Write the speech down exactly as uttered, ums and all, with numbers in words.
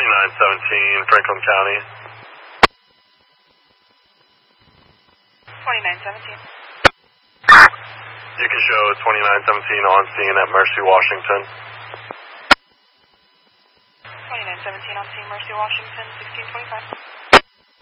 twenty-nine seventeen, Franklin County. twenty-nine seventeen. You can show twenty-nine seventeen on scene at Mercy, Washington. twenty-nine seventeen on scene, Mercy, Washington, sixteen twenty-five.